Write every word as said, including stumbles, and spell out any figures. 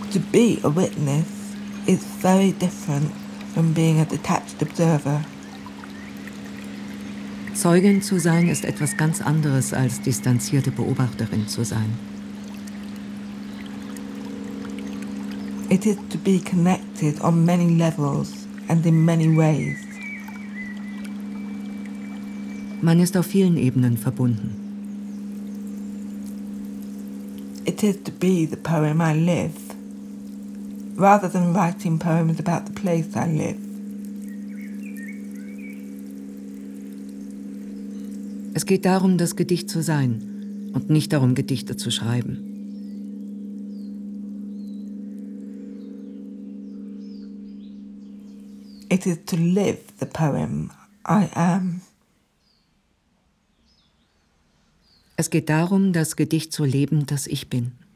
To be a witness is very different from being a detached observer. Zeugin zu sein ist etwas ganz anderes, als distanzierte Beobachterin zu sein. It is to be connected on many levels and in many ways. Man ist auf vielen Ebenen verbunden. It is to be the poem I live, rather than writing poems about the place I live. Es geht darum, das Gedicht zu sein und nicht darum, Gedichte zu schreiben. It is to live the poem I am. Es geht darum, das Gedicht zu leben, das ich bin.